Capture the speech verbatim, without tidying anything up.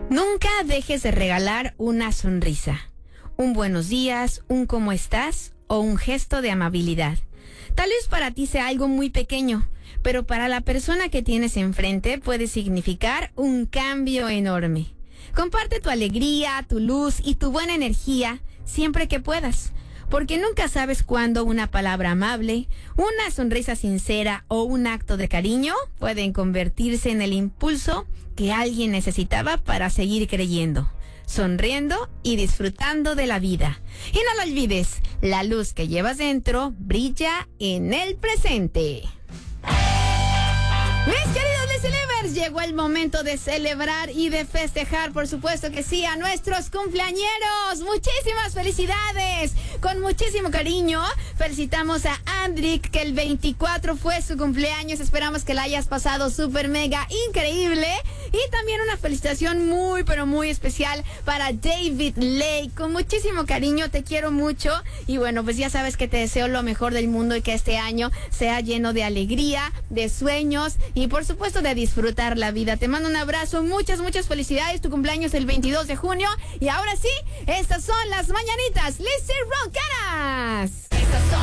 Nunca dejes de regalar una sonrisa, un buenos días, un cómo estás o un gesto de amabilidad. Tal vez para ti sea algo muy pequeño, pero para la persona que tienes enfrente puede significar un cambio enorme. Comparte tu alegría, tu luz y tu buena energía siempre que puedas, porque nunca sabes cuándo una palabra amable, una sonrisa sincera o un acto de cariño pueden convertirse en el impulso que alguien necesitaba para seguir creyendo, sonriendo y disfrutando de la vida. Y no lo olvides, la luz que llevas dentro brilla en el presente. Mis queridos Listeners, llegó el momento de celebrar y de festejar, por supuesto que sí, a nuestros cumpleañeros. Muchísimas felicidades, con muchísimo cariño. Felicitamos a Andrick, que el veinticuatro fue su cumpleaños. Esperamos que la hayas pasado súper mega increíble. Y también una felicitación muy, pero muy especial para David Lake. Con muchísimo cariño, te quiero mucho. Y bueno, pues ya sabes que te deseo lo mejor del mundo y que este año sea lleno de alegría, de sueños y por supuesto de disfrutar la vida. Te mando un abrazo, muchas, muchas felicidades. Tu cumpleaños es el veintidós de junio. Y ahora sí, estas son las mañanitas Lizzy Roncanas. Estas son